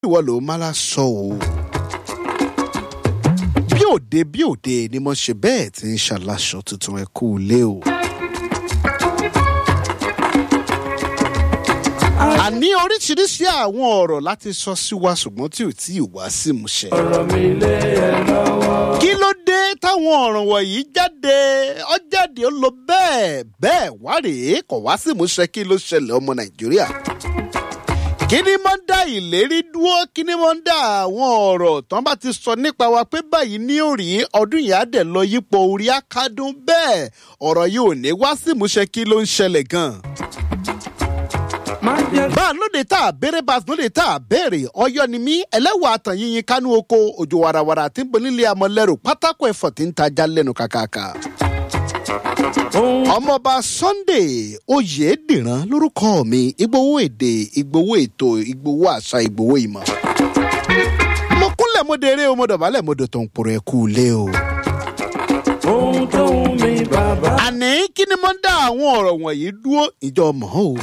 ìwọ ló má la sọ o. bí òde ni mo ṣe bẹ́ẹ̀ tí ń ṣàlàṣọ tuntun ẹ kú ilé o. àní oríṣiríṣi àwọn ọ̀rọ̀ láti sọ sí wa ṣùgbọ́n tí ò tí ì wá sí ìmúṣẹ. ọ̀rọ̀ mi lé ẹ lọ́wọ́. kí ló dé táwọn ọ̀ràn wọ̀nyí jáde ó jáde ó lọ bẹ́ẹ̀ wá rèé kò wá sí ìmúṣẹ kí ló ṣẹlẹ̀ ọmọ Nàìjíríà. kí ni mo ń dá ìlérí dúró kí ni mo ń dá àwọn ọ̀rọ̀ tán bá ti sọ nípa wa pé báyìí ní òrì ọdún yìí á dẹ̀ lọ yípo orí akádùn bẹ́ẹ̀ ọ̀rọ̀ yìí ò ní wá sí ìmúṣẹ kí ló ń ṣẹlẹ̀ gan-an. bá a lóde tá a béèrè bá a lóde tá a béèrè Ọ̀yọ́ ni mí ẹlẹ́wàá àtàn yíyin kánú oko òjò wàràwàrà tí ń bọ nílé amọ̀lẹ́rù pátákó ẹ̀fọ́ tí ń tajà lẹ́nu kàkàkà. ọmọọba Sunday Oyèdìran lórúkọ mi Ìgbòho èdè Ìgbòho ètò Ìgbòho àṣà Ìgbòho ìmọ̀. mo kúnlẹ̀ mo dèrè o mo dọ̀bálẹ̀ mo dòtò ń pòrò ẹ̀kú ilé o. ohun tó ń mi bàbá. àní kí ni mo ń dá àwọn ọ̀rọ̀ wọ̀nyí dúró ìjọ mọ̀ o.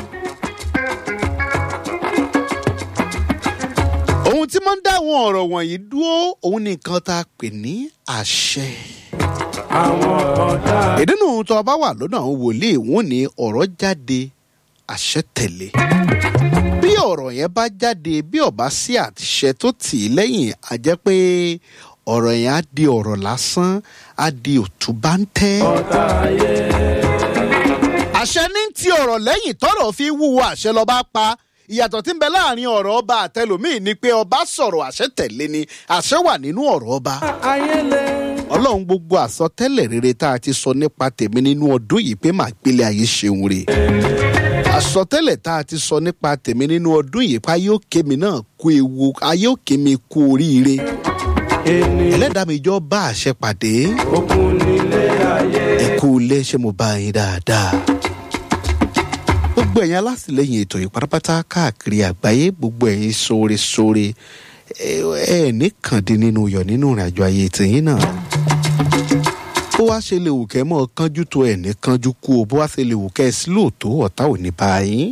ohun tí mo ń dá àwọn ọ̀rọ̀ wọ̀nyí dúró òun ni nǹkan tá a pè ní àṣẹ. àwọn ọ̀dà. ìdí nù tó o bá wà lọ́dọ̀ àwọn wòlíì wọn ní ọ̀rọ̀ jáde àṣẹ tẹ̀lé. bí ọ̀rọ̀ yẹn bá jáde bí ó bá sí àṣẹ tó tì í lẹ́yìn á jẹ́ pé ọ̀rọ̀ yẹn á di ọ̀rọ̀ lásán á di òtúbáńtẹ́. ọ̀tá ayé. àṣẹ ní ti ọ̀rọ̀ lẹ́yìn tọ́rọ̀ fi wúwo àṣẹ ló bá pa. ìyàtọ̀ tí ń bẹ láàrin ọ̀rọ̀ ọba àtẹlòmíì ni pé ọba sọ̀rọ̀ àṣẹ tẹ̀lé ni àṣẹ wà nínú ọ̀rọ̀ ọba. ayé lẹ. Ọlọ́run gbogbo àsọtẹ́lẹ̀ rere tá a ti sọ nípa tèmi nínú ọdún yìí pé màá gbélé ayé ṣeun rè. àsọtẹ́lẹ̀ tá a ti sọ nípa tèmi nínú ọdún yìí pé ayé òkè mi náà kú ewu ayé òkè mi kú oríire. ẹlẹ́dàá mi jọ bá àṣẹ pàdé. okun nílé ayé. ẹ kú ilé ṣé mo bá yín dáadáa. gbogbo ẹ̀yin alátìlẹ́yìn ètò yìí pátápátá káàkiri àgbáyé gbogbo ẹ̀yin sóore ẹ nìkàndín nínú yọ̀ nínú ìrìnàjò ayé tìyín náà. bó wá ṣe lè wù kẹ́ mọ́ kánjú tó ẹ̀ ní kánjú kú o bó wá ṣe lè wù kẹ́ ẹ sí lóòótọ́ ọ̀tá ò ní bá yín.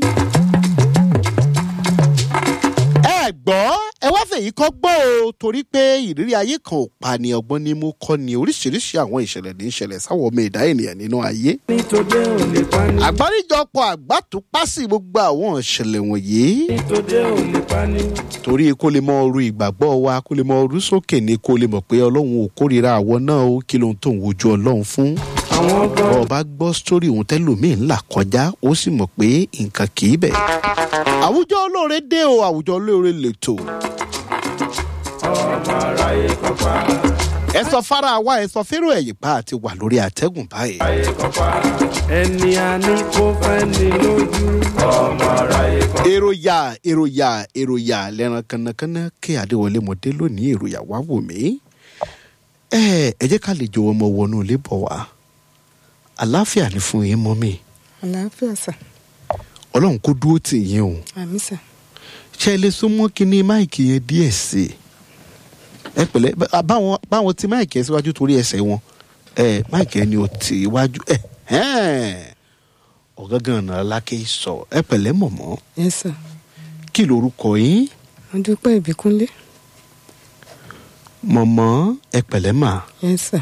ẹ gbọ́ ẹ wá fèyí kọ́ gbọ́ o torí pé ìrírí ayé kan ò pa ni ọgbọ́n ní mú kọ́ ni oríṣiríṣi àwọn ìṣẹ̀lẹ̀ ní ìṣẹ̀lẹ̀ sáwọn ọmọ ẹ̀dá ènìyàn nínú ayé. nítorí ò lè pa ní. àgbáríjọpọ̀ àgbàtúpásì gbogbo àwọn ìṣẹ̀lẹ̀ wọ̀nyí. nítorí ò lè pa ní. torí kó lè mọ oru ìgbàgbọ́ wa kó lè mọ oru sókè ni kó lè mọ̀ pé ọlọ́run ò kórìíra àwọn náà ó kí lóhun tó ń wojú ọlọ́run fún. àwọn gan. bọ́ ọ bá gbọ́ sítórì òun tẹ́lòmíì ńlá kọjá ó sì mọ̀ pé nǹkan kì í bẹ̀. àwùjọ olóore dé o àwùjọ olóore lètò. ọmọ aráyé kọfà. ẹ sọ fara wa ẹ sọ fẹ́rọ ẹ̀yìn bá a ti wà lórí àtẹ́gùn báyìí. aráyé kọfà. ẹni a ní kó fẹ́ ní lójú. ọmọ aráyé kọfà. èròyà lẹ́ran kanakana kí Adéwọlé mọ̀dé lónìí èròyà wá wò mí. ẹ jẹ́ ká lè jọ̀wọ́ mọ wọnú ilé bọ̀ wá. àlàáfíà ni fún yín mọ́ mi. àlàáfíà sà. Ọlọ́run kó dúró tì yín o. àmín sà. ṣé ẹ lè súnmọ́ kínní máìkì yẹn díẹ̀ sí i. ẹ pẹ̀lẹ́ báwọn ti máìkì yẹn síwájú torí ẹsẹ̀ wọn máìkì yẹn ni ò tì í wájú ọ̀gángan náà lákè sọ ẹ pẹ̀lẹ́ mọ̀mọ́. yes sà. kí lorúkọ yín. mo dúpẹ́ Ìbíkúnlé. mọ̀mọ́ ẹ pẹ̀lẹ́ mà. yes sà.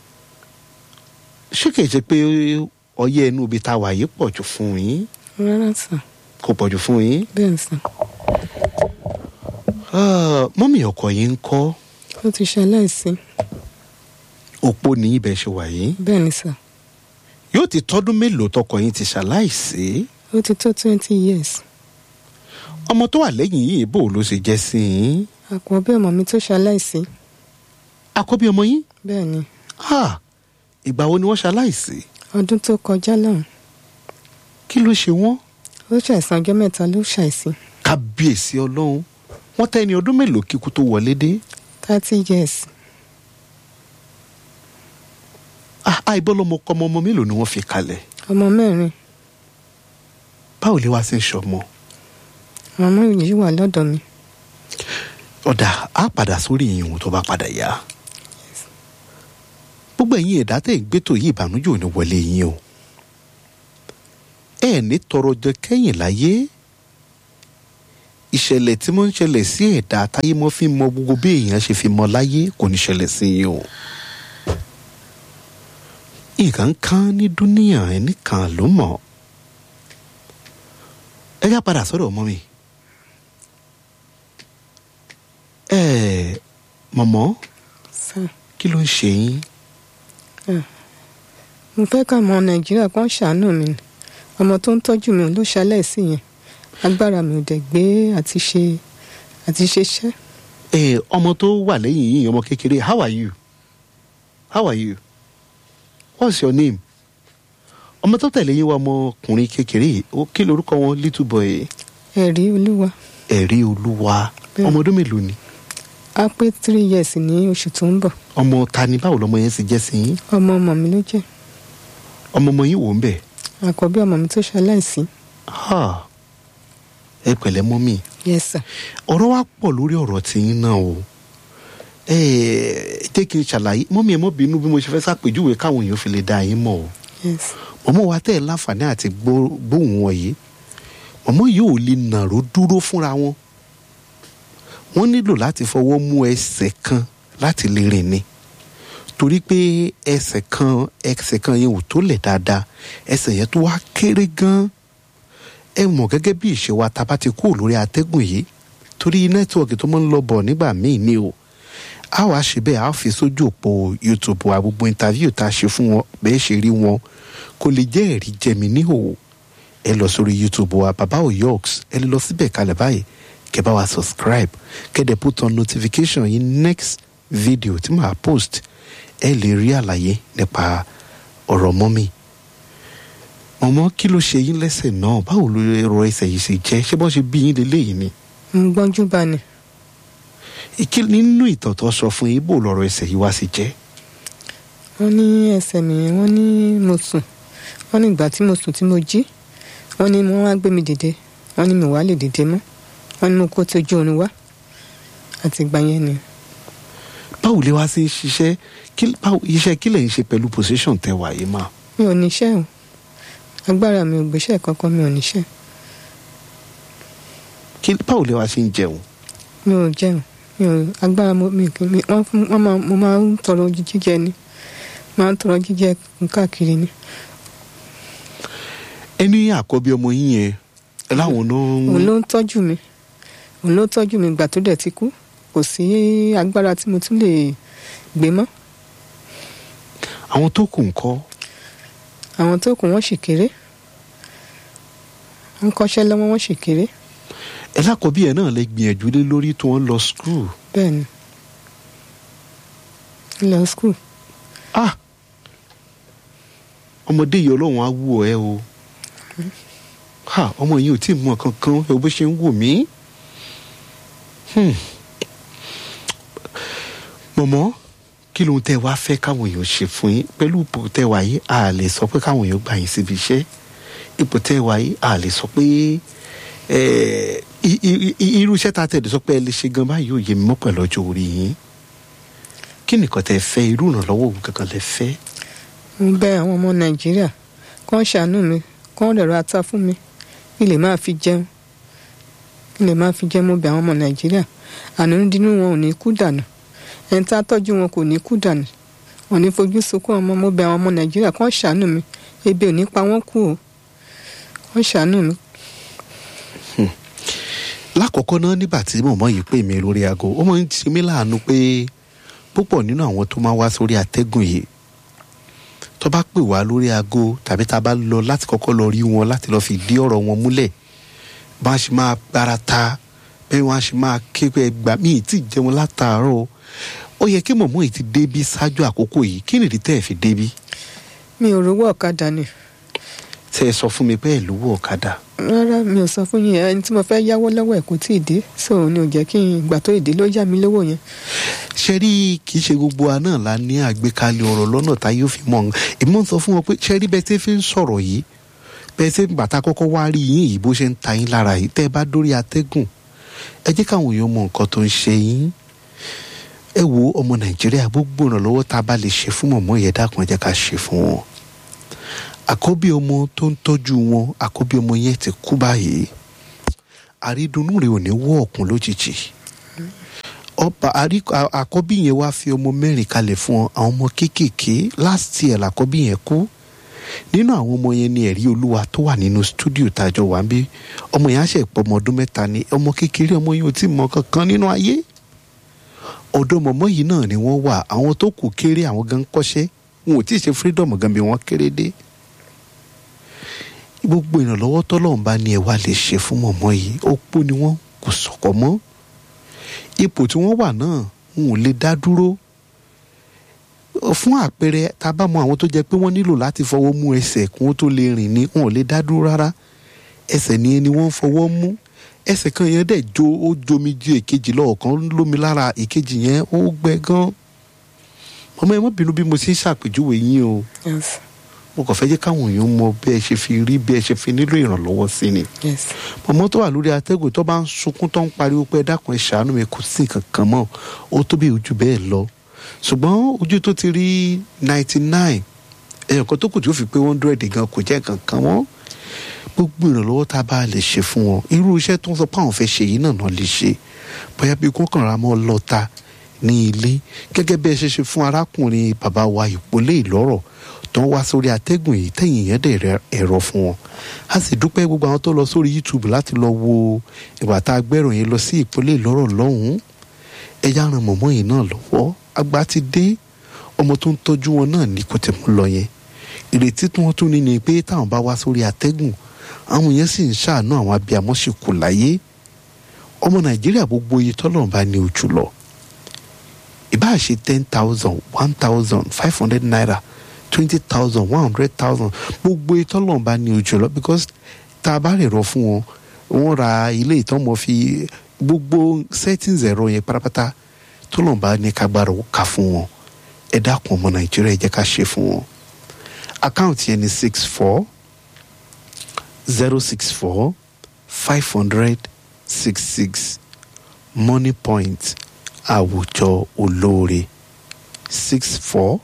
ṣé kìí ṣe pé ọyẹ́ inú ibi tá a wà yìí pọ̀ jù fún yín. rárá sà. kò pọ̀ jù fún yín. bẹ́ẹ̀ sà. mọ́mì ọkọ yín ń kọ́. ó ti ṣaláìsí. òpó ní ibẹ̀ ṣe wà yìí. bẹ́ẹ̀ ni sà. yóò ti tọ́dún mélòó tọkọ yín ti ṣaláìsí. ó ti tó 20 years. ọmọ tó wà lẹ́yìn yìí bò ló ṣe jẹ́ sí yín. àkọ́bí ọmọ mi tó ṣaláìsí. àkọ́bí ọmọ yín. bẹ́ẹ̀ ni. ìgbà wo ni wọ́n ṣaláìsí. ọdún tó kọjá lọ́hùn. kí ló ṣe wọ́n. ó ṣàìsàn ọjọ́ mẹ́ta ló ṣàìsí. kábíyèsí ọlọ́run wọ́n tẹ́ ẹni ọdún mélòó kíkú tó wọlé dé. 30 years. àìbọ́lọ́mọ kọ́ ọmọ mélòó ni wọ́n fi kalẹ̀. ọmọ 4. báwo lè wá sí ṣọmọ. ọmọ yìí wà lọ́dọ̀ mi. ọ̀dà á padà sórí ìyẹn tó bá padà yá. gbogbo ẹ̀yin ẹ̀dá tẹ̀ ń gbétò yìí ìbànújẹ́ ò ní wọlé yín o. ẹ ní tọrọ jẹ kẹ́yìn láyé ìṣẹ̀lẹ̀ tí mo ń ṣẹlẹ̀ sí ẹ̀dá táyé mọ́ fi mọ gbogbo bí èèyàn ṣe fi mọ láyé kò ní ṣẹlẹ̀ sí yín o. nǹkan kan ní dúníyàn ẹnìkan ló mọ̀. ẹ já padà sọ́dọ̀ ọmọ mi. mọ̀mọ́ kí ló ń ṣe yín? mo fẹ́ ká ọmọ nàìjíríà kan ṣàánú mi ni ọmọ tó ń tọ́jú mi ló ṣaláìsí yẹn agbára mi ò dẹ̀ gbé àti ṣeṣẹ́. ọmọ tó wà lẹ́yìn yìí ọmọ kékeré how are you? What's your name? ọmọ tó tẹ̀lé yín wá ọmọkùnrin kékeré kí lorúkọ wọn little boy? ẹ̀rí olúwa. ẹ̀rí olúwa ọmọ ọdún mélòó ni? a pé 3 years ní oṣù tó ń bọ̀. ọmọ ta ni báwo lọmọ yẹn sì jẹ́ sí yín? ọmọ mi ló jẹ́. ọmọ yín wò ń bẹ̀? àkọ́bí ọmọ mi tó ṣaláìsí. ẹ pẹ̀lẹ́ mọ́mì. yes sir. ọ̀rọ̀ wa pọ̀ lórí ọ̀rọ̀ tiyín náà o. jẹ́ kí n ṣàlàyé mọ́mì ẹ mọ́ bínú bí mo ṣe fẹ́ ṣàpèjúwe káwọn èèyàn fi lè dá yín mọ̀ o. yes. mọ̀mọ́ wa tẹ́ ẹ láǹfààní àti gbóhùn wọ̀nyí mọ̀mọ́ yìí ò lè nàró dúró fúnra wọn. wọ́n nílò láti fọwọ́ mú ẹsẹ̀ kan láti lè rìn ni torí pé ẹsẹ̀ kan yẹn ò tó lẹ̀ dáadáa ẹsẹ̀ yẹn tó wá kéré gan-an. ẹ mọ̀ gẹ́gẹ́ bí ìṣe wa tá a bá ti kúrò lórí atẹ́gùn yìí torí nẹ́tíwọ̀kì tó máa ń lọ bọ̀ nígbà míì ni o. a wàá ṣe bẹ́ẹ̀ a fi sójú òpó YouTube wa gbogbo interview tá a ṣe fún wọn bẹ́ẹ̀ ṣe rí wọn kò lè jẹ́ ẹ̀rí jẹmi níhòòhò. ẹ lọ sórí YouTube wa Baba Oyoks ẹ lè lọ síbẹ̀ kalẹ̀ báyìí kẹ́ bá wa subscribe kẹ́ dẹ̀ put on notification yìí next video tí màá post ẹ lè rí àlàyé nípa ọ̀rọ̀ mọ́mì. mọ̀mọ́ kí ló ṣe yín lẹ́sẹ̀ náà báwo ló rọ ẹsẹ̀ yìí ṣe jẹ́ ṣé bọ́n ṣe bí yín lélẹ́yìí ni. mo gbọ́njú bá ni. nínú ìtàn tó sọ fún yín bó lọ́rọ̀ ẹsẹ̀ yìí wá sí jẹ́. wọ́n ní ẹsẹ̀ mi wọ́n ní mo sùn wọ́n ní ìgbà tí mo sùn tí mo jí wọ́n ní wọ́n wá gbé mi dìde wọ́n ní mi wá lè dìde mọ́ wọ́n ní mo kó tí ojú oorun wá àti ìgbà yẹn ni. báwo lè wá sí ṣiṣẹ́ iṣẹ́ kí lẹ̀ ń ṣe pẹ̀lú position tẹ wà yìí mà. mi ò níṣẹ́ o agbára mi ò gbéṣẹ́ kankan mi ò níṣẹ́. báwo lè wá sí ń jẹun. mi ò jẹun mi ò agbára mo máa ń tọrọ jíjẹ ni máa ń tọrọ jíjẹ káàkiri ni. ẹni àkọ́bí ọmọ yín yẹn láwọn náà. òun ló ń tọ́jú mi ìgbà tó dẹ̀ ti kú kò sí agbára tí mo tún lè gbé mọ́. àwọn tó kù ńkọ́. àwọn tó kù wọ́n sì kéré wọ́n kọ́ṣẹ́ lọ́wọ́ wọ́n sì kéré. ẹ lákọ̀ọ́bí ẹ̀ náà lè gbìyànjú lé lórí tí wọ́n lọ skul. bẹ́ẹ̀ni lọ skul. ọmọdé yìí ọlọ́run á wù ẹ́ o. ọmọ yìí ò tí ì mọ kankan ẹ bó ṣe ń wù mí. mọ̀mọ́ kí ló ń tẹ́ wá fẹ́ káwọn èèyàn ṣe fún yín pẹ̀lú ipò tẹ́ wà yìí a lè sọ pé káwọn èèyàn gbà yín síbi iṣẹ́ ipò tẹ́ wà yìí a lè sọ pé irú iṣẹ́ tá a tẹ̀lé sọ pé ẹ lè ṣe gan báyìí ò yé mi mọ́ pẹ̀lú ọjọ́ orí yín kí nìkan tẹ́ fẹ́ irú ìrànlọ́wọ́ òun kankan lẹ fẹ́. mo bẹ̀ àwọn ọmọ nàìjíríà kán ṣàánú mi kán rẹ̀rọ ata fún mi kí lè máa fi jẹun mo bẹ̀ àwọn ọmọ nàìjíríà ànúdínú wọn ò ní kú dànù ẹni tá a tọ́jú wọn kò ní kú dànù wọn ní fojú sunkún ọmọ mo bẹ̀ àwọn ọmọ nàìjíríà kán ṣàánú mi ebi ò ní pa wọ́n kú o kán ṣàánú mi. lákọ̀ọ́kọ́ náà nígbà tí mọ̀mọ́ yìí pè mí lórí aago ó máa ń ṣe mí láàánú pé púpọ̀ nínú àwọn tó máa wá sórí atẹ́gùn yìí tó bá pè wá lórí aago tàbí tá a bá lọ láti kọ́kọ́ lọ rí wọn láti lọ fi dí ọ̀rọ̀ wọn múlẹ̀ bá a ṣe máa gbára ta bẹ́ẹ̀ wọ́n á ṣe máa ké pé ẹgbà míì tí ì jẹun látàárọ̀ ó yẹ kí mọ̀mọ́ yìí ti débí ṣáájú àkókò yìí kí nìdí tẹ́ ẹ̀ fi débí. mi ò rówó ọ̀kadà ni. tẹ́ ẹ sọ fún mi pé ẹ lówó ọ̀kadà. rárá mi ò sọ fún yín ẹni tí mo fẹ́ yáwó lọ́wọ́ ẹ̀ kò tí ì dé so ni ò jẹ́ kí n ìgbà tó ìdí ló yá mi lówó yẹn. ṣe rí kì í ṣe gbogbo wa náà la ní àgbékalẹ̀ ọ̀rọ̀ lọ́nà tá yóò fi mọ̀ èmi ń sọ fún wọn pé ṣe rí bẹ́ẹ̀ tẹ́ fi ń sọ̀rọ̀ yìí bẹ́ẹ̀ tẹ́ bàtà kọ́kọ́ wá rí yín yìí bó ṣe ń ta yín lára yìí tẹ́ ẹ bá dórí atẹ́gùn ẹ jẹ́ káwọn èèyàn mọ nǹkan tó ń ṣe yín ẹ wo ọmọ nàìjíríà gbogbo ìrànlọ́wọ́ tá a bá lè ṣe fún mọ̀mọ́ yẹn dákun ẹ jẹ́ ká ṣe fún wọn àkọ́bí ọmọ tó ń tọ́jú wọn àkọ́bí ọmọ yẹn ti kú báyìí àrídùnnú rẹ̀ ò ní wọ́ ọ̀kun lójijì. Ọba àkọ́bí yẹn wá fi ọmọ 4 kalẹ̀ fún àwọn ọmọ kéékèèké. Last year làkọ́bí yẹn kú. Nínú àwọn ọmọ yẹn ni ẹ̀rí olúwa tó wà nínú stúdíò tàjọ wà ń bí. Ọmọ yẹn á ṣe pọ̀ ọmọ ọdún 3 ni. Ọmọ kékeré ọmọ yẹn ò tí mọ kankan nínú ayé. Ọ̀dọ̀ mọ̀mọ́ yìí náà ni wọ́n wà. Àwọn tó kù kéré, àwọn gan kọ́ṣẹ́. Wọn ò tí ì ṣe freedom gan bí wọ́n kéré dé. Gbogbo ìrànlọ́wọ́ tọ́lọ́run bá ní ẹ wá lè ṣe fún mọ̀mọ́ yìí. Opó ni wọ́n, kò sọ̀kọ̀ mọ́. Ipò tí wọ́n wà náà wọn ò lè dá dúró. Fún àpẹẹrẹ, tá bá mọ àwọn tó jẹ́ pé wọ́n nílò láti fọwọ́ mú ẹsẹ̀ kí wọ́n tó lè rìn ni, wọn ò lè dá dúró rárá. Ẹsẹ̀ ni ẹni wọ́n fọwọ́ mú. Ẹsẹ̀ kan yẹn dẹ̀ ó jomi ju èkejì lọ, ọ̀kan lómi lára, èkejì yẹn ó gbẹ gan. Mọ̀mọ́ ẹ má bínú bí mo ṣe ń ṣàpèjúwe yín o. Yes. Mo kàn fẹ́ jẹ́ káwọn èèyàn mọ bí ẹ ṣe fi rí, bí ẹ ṣe fi nílò ìrànlọ́wọ́ sí ni. Yes. Mọ̀mọ́ tó wà lórí atẹ́gùn tó bá ń sunkún tó ń pariwo pé ẹ dákun ẹ ṣàánú mi, kò sí nǹkan kan mọ́. Ó tó bí ojú bẹ́ẹ̀ lọ. Ṣùgbọ́n ojú tó ti rí 99, ẹ̀yàn kan tó kù tí ó fi pé 100 gan kò jẹ́ nǹkan kan wọ́n. Gbogbo ìrànlọ́wọ́ tá a bá lè ṣe fún wọn, irú iṣẹ́ tó ń sọ pé àwọn fẹ́ ṣe yìí náà lè ṣe. Bóyá bí kò kàn ra mọ́ lọ́ta ní ilé, gẹ́gẹ́ bí ẹ ṣe ṣe fún arákùnrin bàbá wa Ìpolé Ìlọ́rọ̀ tó ń wá sórí atẹ́gùn yìí, tẹ̀yìn yẹn dẹ̀ ẹ̀rọ fún wọn. A sì dúpẹ́ gbogbo àwọn tó lọ sórí YouTube láti lọ wo ìgbà tá a gbẹ́rò yẹn lọ sí Ìpolé Ìlọ́rọ̀ lọ́hùn-ún. Ẹja ran mọ̀mọ́ yìí náà lọ́wọ́. Àgbà ti dé, ọmọ tó ń tọ́jú wọn náà ní kò tẹ̀ mú lọ yẹn. Ìrètí tí wọ́n tún ní ni pé táwọn bá wá sórí atẹ́gùn, àwọn yẹn sì ń ṣàánú àwọn abiyamọ sì kù láyé. Ọmọ Nàìjíríà gbogbo iye tọ́lọ́run bá ní ojú lọ. Ìbá ṣe 10,000, 1,000, 500 naira, 20,000, 100,000, gbogbo iye tọ́lọ́run bá ní ojú lọ, because tá a bá rẹ̀ rọ fún wọn, wọ́n ra ilé ìtọ́mọ fi gbogbo settings ẹ̀rọ yẹn pátápátá tọ́lọ́run bá ní kágbára ó kà fún wọn. Ẹ dákun ọmọ Nàìjíríà, ẹ jẹ́ ká ṣe fún wọn. Àkáǹtì yẹn ni 64 Money Point Àwùjọ Olóore. 64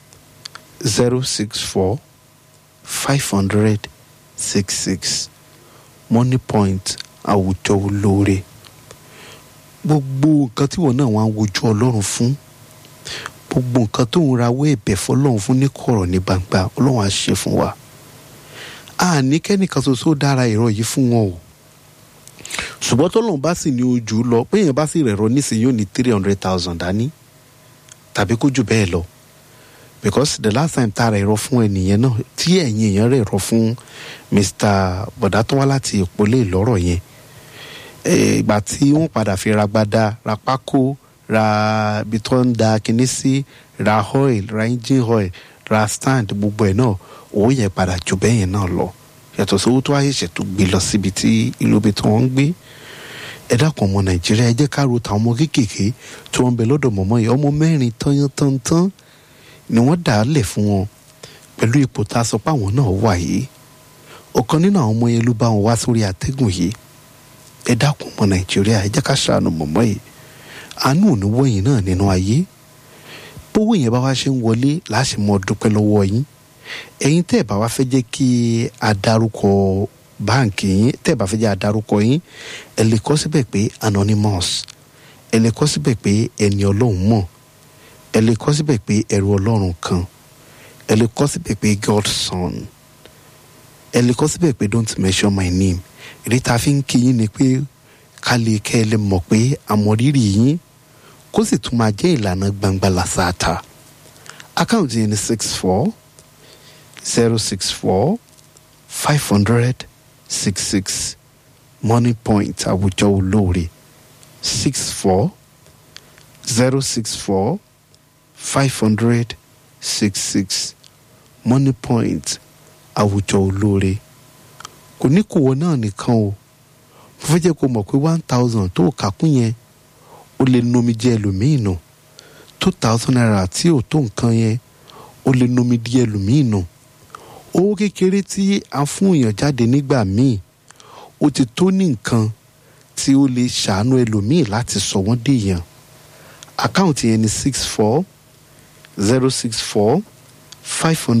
Money Point Àwùjọ Olóore. Gbogbo nǹkan tí wọn náà wá ń wojú Ọlọ́run fún, gbogbo nǹkan tó ń rawọ́ ẹ̀bẹ̀ fọlọ́run fún ní kọ̀rọ̀ ní gbangba, Ọlọ́run á ṣe fún wa. A ní kẹ́nìkan ṣoṣo dára ẹ̀rọ yìí fún wọn o. Ṣùgbọ́n tọ́lọ́run bá sì ní ojú lọ, pé èèyàn bá sì rẹ̀rọ nísìnyí yóò ní 300,000 dání tàbí kó jù bẹ́ẹ̀ lọ. Because the last time tá a rẹ̀rọ fún ẹnìyẹn náà, tí ẹ̀yin èèyàn rẹ̀rọ fún Mr. Bọ̀dá tó wá láti Ìpolé Ìlọ́rọ̀ yẹn, ìgbà tí wọ́n padà fi ra gbada, ra pákó, ra ibi tó ń da kinní sí, ra oil, ra engine oil, ra stand, gbogbo ẹ̀ náà owó yẹn padà jù bẹ́ẹ̀ yẹn náà lọ. Yàtọ̀ sí owó tó wáyé ṣètò gbé lọ síbi tí ìlú ibi tí wọ́n ń gbé. Ẹ dákun ọmọ Nàìjíríà, ẹ jẹ́ ká ro tàwọn ọmọ kéékèèké tí wọ́n ń bẹ lọ́dọ̀ mọ̀mọ́ yìí. Ọmọ 4 tán ni wọ́n dà á lẹ̀ fún wọn pẹ̀lú ipò tá a sọ pé àwọn náà wà yìí. Ọ̀kan nínú àwọn ọmọ yẹn ló bá wọn wá sórí atẹ́gùn yìí. Ẹ dákun ọmọ Nàìjíríà, ẹ jẹ́ ká ṣàánú mọ̀mọ́ yìí. Àánú ò ní wọ̀nyí náà nínú ayé. Bówó yẹn bá wá ṣe ń wọlé láṣẹ mọ́ dúpẹ́ lọ́wọ́ yín. Ẹ̀yin tẹ́ ẹ̀ bá wá fẹ́ jẹ́ kí a dárúkọ báǹkì yín, tẹ́ ẹ̀ bá fẹ́ jẹ́ a dárúkọ yín, ẹ lè kọ síbẹ̀ pé anonymous, ẹ lè kọ síbẹ̀ pé ẹni Ọlọ́run mọ̀, ẹ lè kọ síbẹ̀ pé ẹrú Ọlọ́run kan, ẹ lè kọ síbẹ̀ pé God's son, ẹ lè kọ síbẹ̀ pé don't mention my name. Èdè tá a fi ń kí yín ni pé ká lè kẹ́ ẹ lè mọ̀ pé àmọ̀rírì yín, kó sì tún máa jẹ́ ìlànà gbangba làṣàtà. Àkáǹtì yẹn ni 64 Money Point Àwùjọ Olóore. 64 Money Point Àwùjọ Olóore. Kò ní kò wọ náà nìkan o. Mo fẹ́ jẹ́ kó mọ̀ pé 1,000 tó kàkún yẹn ó lè nomi jẹ́ ẹlòmíì nù. 2,000 naira tí ò tó nǹkan yẹn ó lè nomi jẹ́ ẹlòmíì nù. Owó kékeré tí a fún èèyàn jáde nígbà míì ó ti tó ní nǹkan tí ó lè ṣàánú ẹlòmíì láti sọ wọ́n dèèyàn. Àkáǹtì yẹn ni 64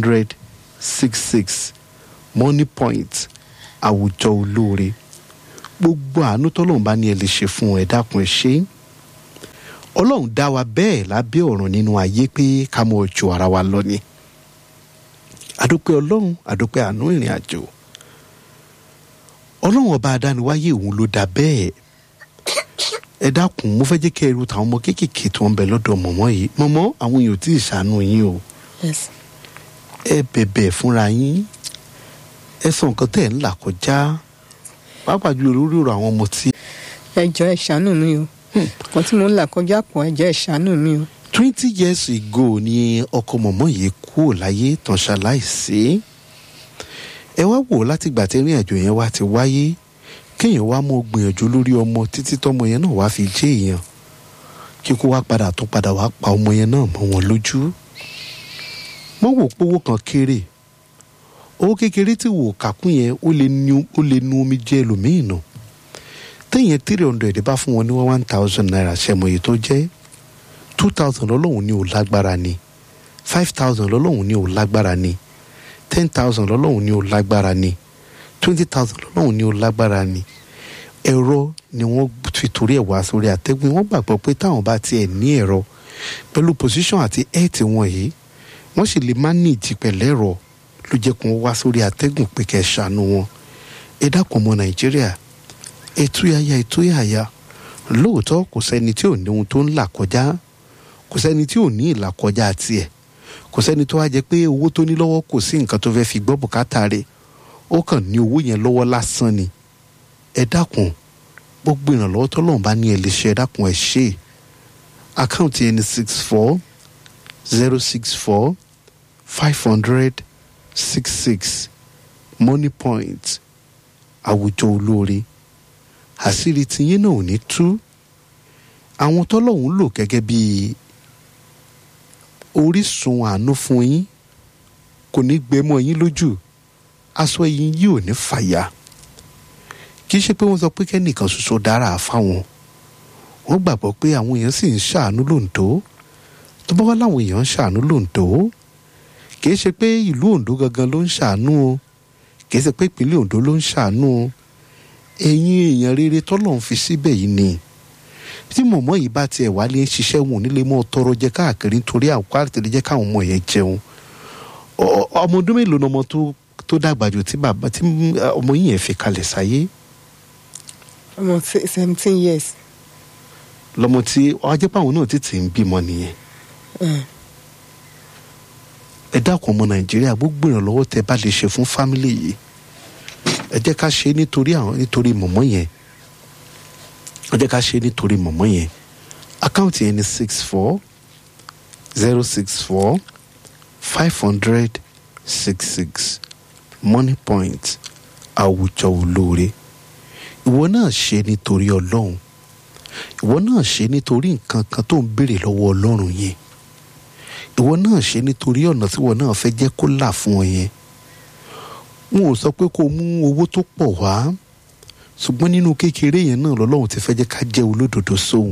Money Point Àwùjọ Olóore. gbogbo àánú tọ́lọ́run bá ní ẹ lè ṣe fún ẹ dákun ẹ ṣe. Ọlọ́run dá wa bẹ́ẹ̀ lábẹ́ ọ̀run nínú ayé pé ká mọ ọjọ́ ara wa lọ ni. Àdúpẹ́ Ọlọ́run, àdúpẹ́ àánú ìrìn àjò. Ọlọ́run ọba adániwáyé òun ló dá bẹ́ẹ̀. Ẹ dákun mo fẹ́ jẹ́ kí ẹ ru tàwọn ọmọ kéékèèké tó ń bẹ lọ́dọ̀ mọ̀mọ́ yìí. Mọ̀mọ́ àwọn èèyàn tí ì ṣàánú yín o. Yes. Ẹ bẹ̀bẹ̀ fúnra yín. Ẹ sọ nǹkan tẹ́ ẹ̀ ń là kọjá. Pàápàá jùlọ lórí ọ̀rọ̀ àwọn ọmọ tí. Ẹ jọ̀ọ́ ẹ ṣàánú mi o. Nǹkan tí mò ń là kọjá pọ̀, ẹ jọ̀ọ́ ẹ ṣàánú mi o. 20 years ago ni ọkọ mọ̀mọ́ yìí kúrò láyé tán ṣaláìsí. Ẹ wá wò látìgbà tí ìrìn àjò yẹn wá ti wáyé kéèyàn wá mọ gbìyànjú lórí ọmọ títí tọmọ yẹn náà wá fi jẹ́ èèyàn kíkó wá padà tún padà wá pa ọmọ yẹn náà mọ́ wọn lójú. Wọ́n wò pówó kan kéré, owó kékeré tí wò kàkún yẹn ó lè nu omi jẹ́ ẹlòmíì nà. Téèyàn 300 bá fún wọn ní 1000 naira ṣẹ̀mọ̀yé tó jẹ́ 2000 lọ́lọ́hún ní ò lágbára ni, 5000 lọ́lọ́hún ní ò lágbára ni, 10,000 lọ́lọ́hún ní ò lágbára ni, 20,000 lọ́lọ́hún ní ò lágbára ni. Ẹ̀rọ ni wọ́n fi torí ẹ̀ wá sórí àtẹ́gùn. Wọ́n gbàgbọ́ pé táwọn bá tiẹ̀ ní ẹ̀rọ pẹ̀lú position àti health wọn yìí wọ́n sì lè manage pẹ̀lẹ́rọ ló jẹ́ kó wá sórí àtẹ́gùn pé kẹ́ ṣàánú wọn. Ẹ dákun ọmọ Nàìjíríà, ètò yàyà lóòótọ́ kò sẹ́ni tí ò ní ohun tó ń là kọjá, kò sẹ́ni tí ò ní ìlà kọjá tiẹ̀, kò sẹ́ni tó wá jẹ́ pé owó tó ní lọ́wọ́ kò sí nǹkan tó fẹ́ fi gbọ́ bùkátà rẹ̀, ó kàn ní owó yẹn lọ́wọ́ lásán ni. Ẹ dákun gbogbo ìrànlọ́wọ́ tọ́lọ́run bá ní ẹ lè ṣe, ẹ dákun ẹ ṣe. Àkáǹtì ẹni 64-064-500-66 Money Point Àwùjọ Olóore. Àṣírí tiyín náà ò ní tú. Àwọn tọ́lọ́hún lò gẹ́gẹ́ bí orísun àánú fún yín kò ní gbẹmọ́ yín lójú, aṣọ yín yìí ò ní fàya. Kì í ṣe pé wọ́n sọ pé kẹ́nìkan ṣoṣo dára fáwọn. Wọ́n gbàgbọ́ pé àwọn èèyàn sì ń ṣàánú lóǹdó. Tó bá wá láwọn èèyàn ń ṣàánú lóǹdó, kì í ṣe pé ìlú Oǹdó gangan ló ń ṣàánú o, kì í ṣe pé ìpínlẹ̀ Oǹdó ló ń ṣàánú o. Ẹ̀yin èèyàn rere tọ́lọ́run fi síbẹ̀ yìí ni. Tí mọ̀mọ́ yìí bá tiẹ̀ wá lé ṣiṣẹ́ wọn nílé mọ́ tọrọ jẹ káàkiri nítorí àkókò àtẹ̀lé jẹ́ káwọn ọmọ yẹn jẹun. Ọmọ ọdún mélòó ni ọmọ tó dàgbà jù tí ọmọ yìí yẹn fi kalẹ̀ sáyé? Ọmọ 17 years. Lọmọ tí ọjọ́ pàwọn náà tètè ń bímọ nìyẹn. Ẹ dákun ọmọ Nàìjíríà, gbogbo ìrànlọ́wọ́ tẹ bá lè ṣe fún fámílì yìí ẹ jẹ́ ká ṣe nítorí mọ̀mọ́ yẹn. Ẹ jẹ́ ká ṣe nítorí mọ̀mọ́ yẹn. Àkáǹtì yẹn ni 64-064-500-66 Money Point Àwùjọ Olóore. Ìwọ náà ṣe nítorí Ọlọ́run. Ìwọ náà ṣe nítorí nǹkan kan tó ń béèrè lọ́wọ́ Ọlọ́run yẹn. Ìwọ náà ṣe nítorí ọ̀nà tí ìwọ náà fẹ́ jẹ́ kó là fún ọ yẹn. Wọn ò sọ pé kó mú owó tó pọ̀ wá, ṣùgbọ́n nínú kékeré yẹn náà lọ́lọ́run ti fẹ́ jẹ́ ká jẹ́ olódodo sóhun.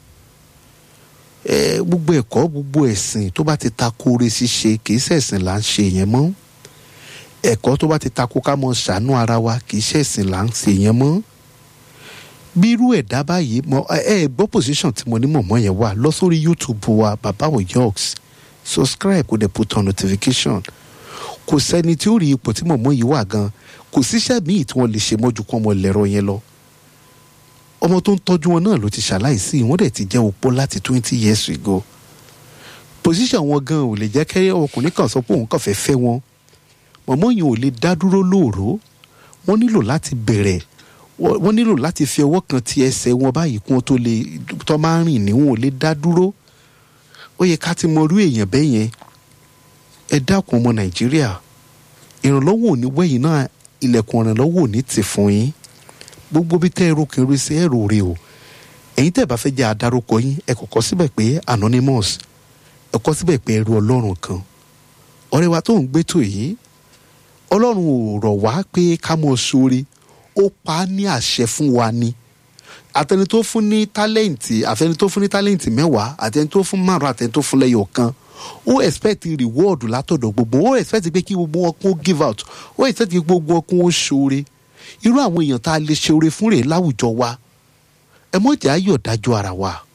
Gbogbo ẹ̀kọ́ gbogbo ẹ̀sìn tó bá ti tako oore ṣíṣe kì í ṣẹ̀sìn là ń ṣe yẹn mọ́. Ẹ̀kọ́ tó bá ti tako ká mọ ṣàánú ara wa kì í ṣẹ̀sìn là ń ṣe yẹn mọ́. Bí irú ẹ̀dá báyìí gbọ́ position tí mo ní mọ̀mọ́ yẹn wà, lọ sórí YouTube wa Baba Oyoks, subscribe kó dẹ̀ put on notification. Kò sẹ́ni tí ó rí ipò tí mọ̀mọ́ yìí wà gan, kò síṣẹ́ míì tí wọ́n lè ṣe mọ́jú kán ọmọ lẹ́rọ yẹn lọ. Ọmọ tó ń tọ́jú wọn náà ló ti ṣaláìsí, wọ́n dẹ̀ ti jẹ́ opó láti 20 years ago. Position wọn gan ò lè jẹ́ kẹ́ ọkùnrin kan sọ pé òun kàn fẹ́ fẹ́ wọn. Mọ̀mọ́ yìí ò lè dá dúró lóòró. Wọ́n nílò láti bẹ̀rẹ̀, wọ́n nílò láti fi ọwọ́ kan ti ẹsẹ̀ wọn báyìí kí wọ́n tó máa rìn ní, wọn ò lè dá dúró. Ó yẹ ká ti mọ irú èèyàn bẹ́ẹ̀ yẹn. Ẹ dákun ọmọ Nàìjíríà, ìrànlọ́wọ́ ò ní wẹ̀yìn náà, ilẹ̀kùn ìrànlọ́wọ́ ò ní tì fún yín. Gbogbo bí tẹ́ ẹrù kiri sí ẹrù rè o. Ẹ̀yin tẹ́ bá fẹ́ jẹ́ adarúkọ yín, ẹ kọ́kọ́ síbẹ̀ pé anonymous, ẹ kọ́ síbẹ̀ pé ẹrù Ọlọ́run kan. Ọ̀rẹ́ wa tó ń gbé tó yìí, Ọlọ́run ò rọ̀ wá pé ká mọ̀ sóore, ó pa á ní àṣẹ fún wa ni. Àtẹni tó fún ní tálẹ́ǹtì, àtẹni tó fún ní tálẹ́ǹtì 10, àtẹni tó fún 5, àtẹni tó fún lẹ́yọ̀ kan. Ó expect reward látọ̀dọ̀ gbogbo, ó expect pé kí gbogbo wọn kún give out, ó expect pé gbogbo wọn kún ó ṣoore. irú àwọn èèyàn tá a lè ṣe oore fún rèé láwùjọ wa ẹ mọ̀ jẹ́ ayọ̀ dájú ara wa.